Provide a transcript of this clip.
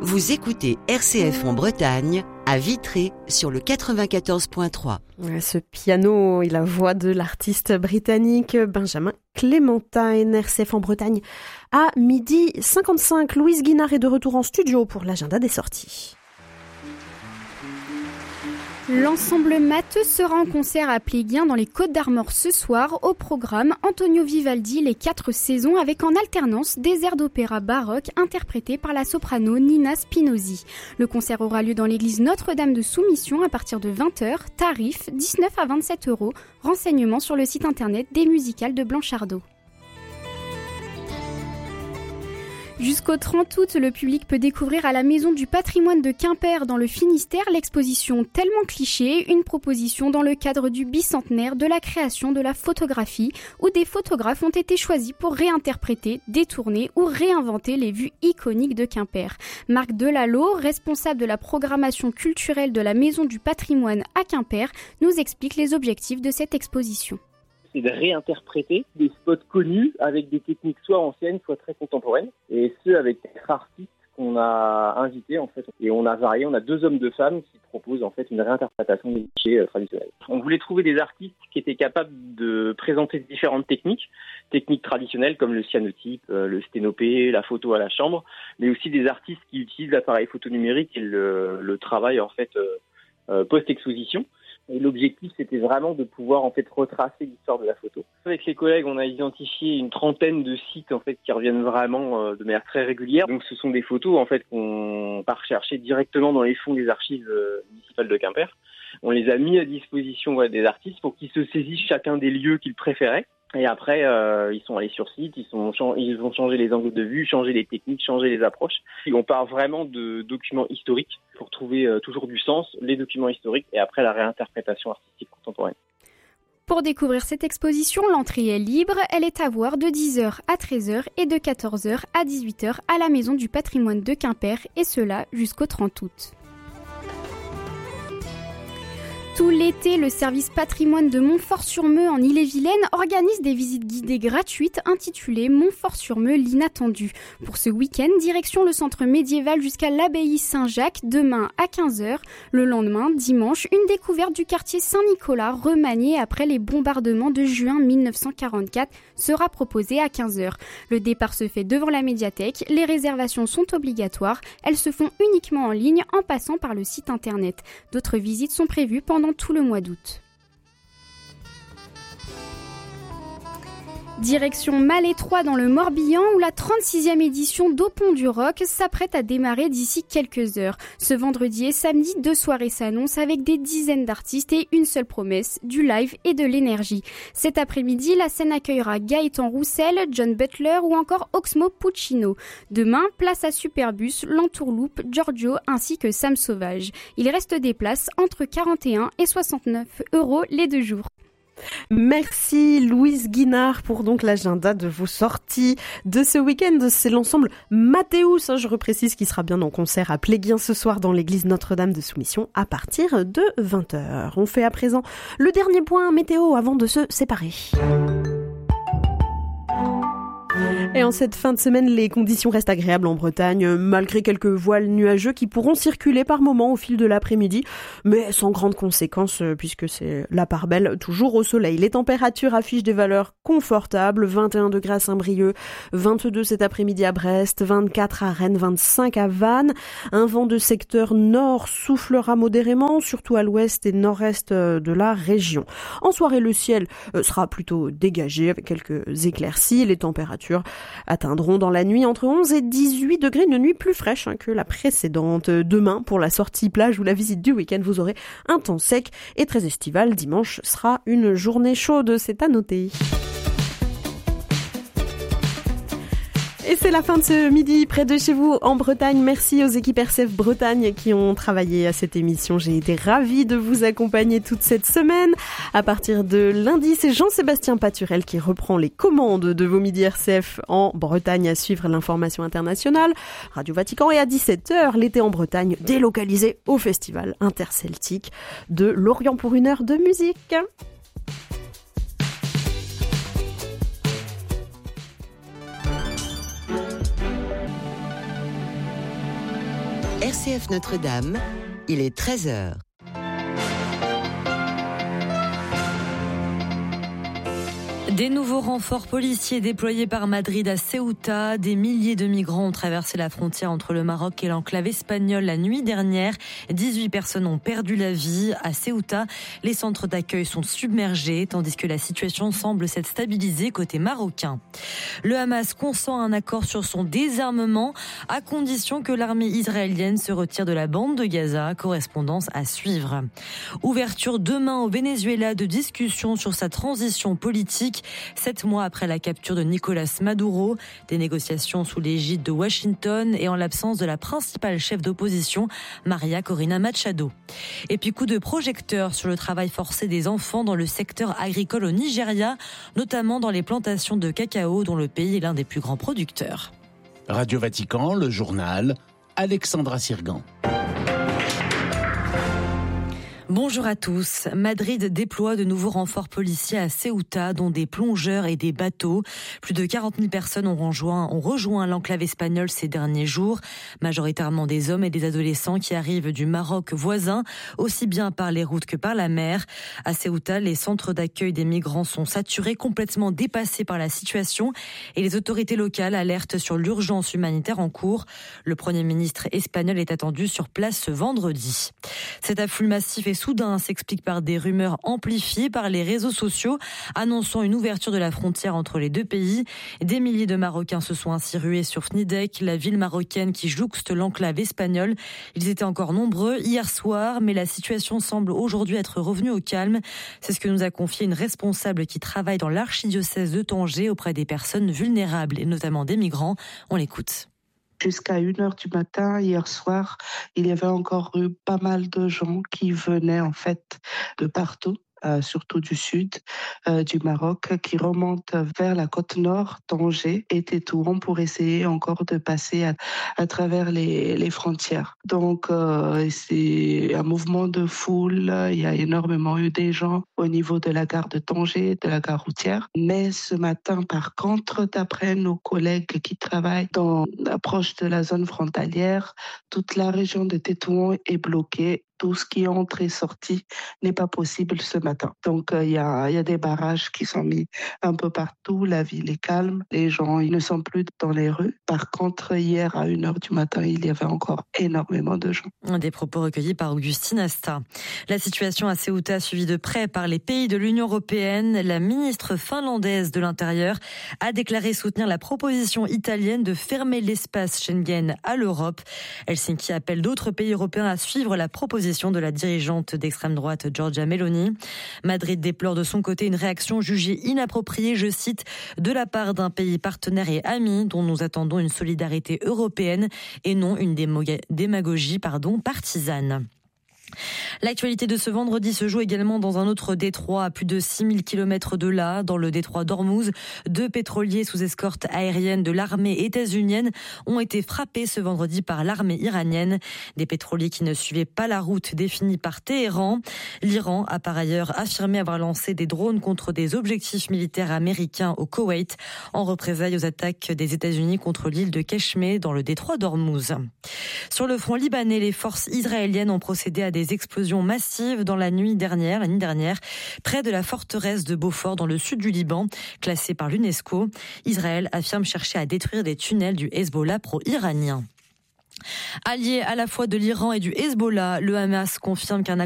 Vous écoutez RCF en Bretagne, à Vitré, sur le 94.3. Ce piano et la voix de l'artiste britannique Benjamin Clémentine. RCF en Bretagne à 12h55. Louise Guinard est de retour en studio pour l'agenda des sorties. L'ensemble Matheux sera en concert à Pléguien dans les Côtes-d'Armor ce soir. Au programme, Antonio Vivaldi, les 4 saisons, avec en alternance des airs d'opéra baroque interprétés par la soprano Nina Spinozzi. Le concert aura lieu dans l'église Notre-Dame de Soumission à partir de 20h. Tarif 19 à 27 €. Renseignements sur le site internet des musicales de Blanchardot. Jusqu'au 30 août, le public peut découvrir à la Maison du Patrimoine de Quimper dans le Finistère l'exposition Tellement cliché, une proposition dans le cadre du bicentenaire de la création de la photographie, où des photographes ont été choisis pour réinterpréter, détourner ou réinventer les vues iconiques de Quimper. Marc Delalot, responsable de la programmation culturelle de la Maison du Patrimoine à Quimper, nous explique les objectifs de cette exposition. C'est de réinterpréter des spots connus avec des techniques soit anciennes, soit très contemporaines, et ce avec 4 artistes qu'on a invités en fait. Et on a varié, on a 2 hommes, 2 femmes qui proposent en fait une réinterprétation des clichés traditionnels. On voulait trouver des artistes qui étaient capables de présenter différentes techniques traditionnelles comme le cyanotype, le sténopé, la photo à la chambre, mais aussi des artistes qui utilisent l'appareil photo numérique et le travail en fait post-exposition. Et l'objectif, c'était vraiment de pouvoir en fait retracer l'histoire de la photo. Avec les collègues, on a identifié une trentaine de sites en fait qui reviennent vraiment de manière très régulière. Donc, ce sont des photos en fait qu'on part chercher directement dans les fonds des archives municipales de Quimper. On les a mis à disposition des artistes pour qu'ils se saisissent chacun des lieux qu'ils préféraient. Et après, ils sont allés sur site, ils ont changé les angles de vue, changé les techniques, changé les approches. Et on part vraiment de documents historiques pour trouver toujours du sens, les documents historiques et après la réinterprétation artistique contemporaine. Pour découvrir cette exposition, l'entrée est libre. Elle est à voir de 10h à 13h et de 14h à 18h à la Maison du Patrimoine de Quimper, et cela jusqu'au 30 août. Tout l'été, le service patrimoine de Montfort-sur-Meux en Ille-et-Vilaine organise des visites guidées gratuites intitulées Montfort-sur-Meux, l'inattendu. Pour ce week-end, direction le centre médiéval jusqu'à l'abbaye Saint-Jacques, demain à 15h. Le lendemain, dimanche, une découverte du quartier Saint-Nicolas remanié après les bombardements de juin 1944 sera proposée à 15h. Le départ se fait devant la médiathèque. Les réservations sont obligatoires. Elles se font uniquement en ligne en passant par le site internet. D'autres visites sont prévues pendant tout le mois d'août. Direction Malétroit dans le Morbihan, où la 36e édition d'Au Pont du Rock s'apprête à démarrer d'ici quelques heures. Ce vendredi et samedi, 2 soirées s'annoncent avec des dizaines d'artistes et une seule promesse, du live et de l'énergie. Cet après-midi, la scène accueillera Gaëtan Roussel, John Butler ou encore Oxmo Puccino. Demain, place à Superbus, l'Entourloupe, Giorgio ainsi que Sam Sauvage. Il reste des places entre 41 et 69 € les 2 jours. Merci Louise Guinard pour donc l'agenda de vos sorties de ce week-end. C'est l'ensemble Mathéus, je reprécise, qui sera bien en concert à Pléguien ce soir dans l'église Notre-Dame de Soumission à partir de 20h. On fait à présent le dernier point météo avant de se séparer. Et en cette fin de semaine, les conditions restent agréables en Bretagne, malgré quelques voiles nuageux qui pourront circuler par moments au fil de l'après-midi, mais sans grandes conséquences puisque c'est la part belle toujours au soleil. Les températures affichent des valeurs confortables, 21 degrés à Saint-Brieuc, 22 cet après-midi à Brest, 24 à Rennes, 25 à Vannes. Un vent de secteur nord soufflera modérément, surtout à l'ouest et nord-est de la région. En soirée, le ciel sera plutôt dégagé avec quelques éclaircies. Les températures atteindront dans la nuit entre 11 et 18 degrés, une nuit plus fraîche que la précédente. Demain, pour la sortie plage ou la visite du week-end, vous aurez un temps sec et très estival. Dimanche sera une journée chaude, c'est à noter. Et c'est la fin de ce midi près de chez vous en Bretagne. Merci aux équipes RCF Bretagne qui ont travaillé à cette émission. J'ai été ravie de vous accompagner toute cette semaine. À partir de lundi, c'est Jean-Sébastien Paturel qui reprend les commandes de vos midis RCF en Bretagne à suivre l'information internationale. Radio Vatican, et à 17h, l'été en Bretagne délocalisé au Festival interceltique de Lorient pour 1 heure de musique. RCF Notre-Dame, il est 13h. Des nouveaux renforts policiers déployés par Madrid à Ceuta. Des milliers de migrants ont traversé la frontière entre le Maroc et l'enclave espagnole la nuit dernière. 18 personnes ont perdu la vie. À Ceuta, les centres d'accueil sont submergés, tandis que la situation semble s'être stabilisée côté marocain. Le Hamas consent à un accord sur son désarmement, à condition que l'armée israélienne se retire de la bande de Gaza. Correspondance à suivre. Ouverture demain au Venezuela de discussions sur sa transition politique. 7 mois après la capture de Nicolás Maduro, des négociations sous l'égide de Washington et en l'absence de la principale chef d'opposition, Maria Corina Machado. Et puis coup de projecteur sur le travail forcé des enfants dans le secteur agricole au Nigeria, notamment dans les plantations de cacao dont le pays est l'un des plus grands producteurs. Radio Vatican, le journal, Alexandra Sirgan. Bonjour à tous. Madrid déploie de nouveaux renforts policiers à Ceuta, dont des plongeurs et des bateaux. Plus de 40 000 personnes ont rejoint l'enclave espagnole ces derniers jours, majoritairement des hommes et des adolescents qui arrivent du Maroc voisin, aussi bien par les routes que par la mer. À Ceuta, les centres d'accueil des migrants sont saturés, complètement dépassés par la situation, et les autorités locales alertent sur l'urgence humanitaire en cours. Le Premier ministre espagnol est attendu sur place ce vendredi. Cet afflux massif et soudain s'explique par des rumeurs amplifiées par les réseaux sociaux annonçant une ouverture de la frontière entre les deux pays. Des milliers de Marocains se sont ainsi rués sur Fnidek, la ville marocaine qui jouxte l'enclave espagnole. Ils étaient encore nombreux hier soir, mais la situation semble aujourd'hui être revenue au calme. C'est ce que nous a confié une responsable qui travaille dans l'archidiocèse de Tanger auprès des personnes vulnérables et notamment des migrants. On l'écoute. Jusqu'à 1h du matin, hier soir, il y avait encore eu pas mal de gens qui venaient en fait de partout. Surtout du sud du Maroc, qui remontent vers la côte nord, Tanger et Tétouan, pour essayer encore de passer à travers les frontières. Donc c'est un mouvement de foule, il y a énormément eu des gens au niveau de la gare de Tanger, de la gare routière. Mais ce matin, par contre, d'après nos collègues qui travaillent proche de la zone frontalière, toute la région de Tétouan est bloquée. Tout ce qui est entré et sorti n'est pas possible ce matin. Donc, il y a des barrages qui sont mis un peu partout. La ville est calme. Les gens ils ne sont plus dans les rues. Par contre, hier, à 1h du matin, il y avait encore énormément de gens. Des propos recueillis par Augustine Asta. La situation à Ceuta, suivie de près par les pays de l'Union européenne, la ministre finlandaise de l'Intérieur a déclaré soutenir la proposition italienne de fermer l'espace Schengen à l'Europe. Helsinki appelle d'autres pays européens à suivre la proposition de la dirigeante d'extrême droite Giorgia Meloni. Madrid déplore de son côté une réaction jugée inappropriée, je cite, de la part d'un pays partenaire et ami dont nous attendons une solidarité européenne et non une démagogie partisane. L'actualité de ce vendredi se joue également dans un autre détroit à plus de 6000 km de là, dans le détroit d'Ormuz. 2 pétroliers sous escorte aérienne de l'armée états-unienne ont été frappés ce vendredi par l'armée iranienne. Des pétroliers qui ne suivaient pas la route définie par Téhéran. L'Iran a par ailleurs affirmé avoir lancé des drones contre des objectifs militaires américains au Koweït en représailles aux attaques des États-Unis contre l'île de Keshmé dans le détroit d'Ormuz. Sur le front libanais, les forces israéliennes ont procédé à des explosions massives dans la nuit dernière, près de la forteresse de Beaufort dans le sud du Liban, classée par l'UNESCO. Israël affirme chercher à détruire des tunnels du Hezbollah pro-iranien. Allié à la fois de l'Iran et du Hezbollah, le Hamas confirme qu'un